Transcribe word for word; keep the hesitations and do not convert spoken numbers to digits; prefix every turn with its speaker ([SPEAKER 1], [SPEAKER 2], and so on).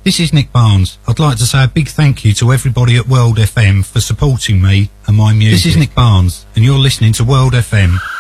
[SPEAKER 1] This is Nick Barnes. I'd like to say a big thank you to everybody at World F M for supporting me and my music. This is Nick Barnes, and you're listening to World F M.